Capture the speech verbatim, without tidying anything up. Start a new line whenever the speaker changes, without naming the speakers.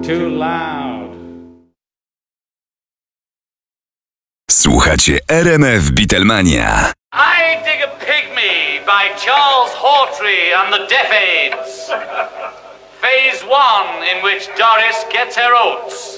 too loud.
Słuchacie R M F Beatlemania.
I Dig a Pygmy by Charles Hawtrey and the Deaf Aids. Phase one, in which Doris gets her oats.